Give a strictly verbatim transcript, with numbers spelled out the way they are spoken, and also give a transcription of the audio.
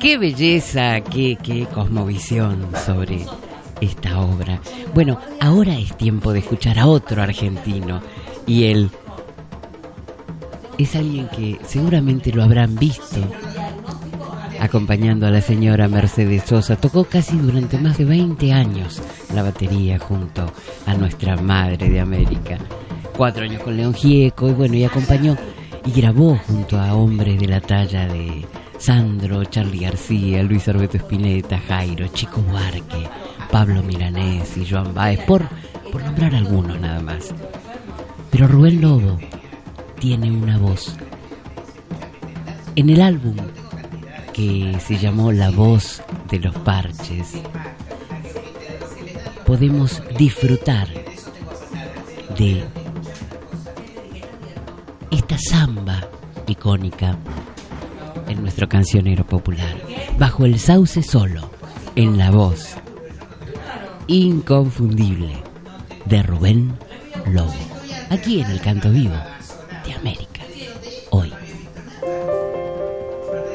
qué belleza, qué, qué cosmovisión sobre esta obra. Bueno, ahora es tiempo de escuchar a otro argentino, y él es alguien que seguramente lo habrán visto acompañando a la señora Mercedes Sosa. Tocó casi durante más de veinte años la batería junto a nuestra madre de América. Cuatro años con León Gieco, y bueno, y acompañó y grabó junto a hombres de la talla de Sandro, Charly García, Luis Alberto Spinetta, Jairo, Chico Buarque, Pablo Milanés y Joan Baez, por, por nombrar algunos nada más. Pero Rubén Lobo tiene una voz. En el álbum que se llamó La Voz de los Parches, podemos disfrutar de esta samba icónica en nuestro cancionero popular, Bajo el Sauce Solo, en la voz inconfundible de Rubén Lobo, aquí en el Canto Vivo de América.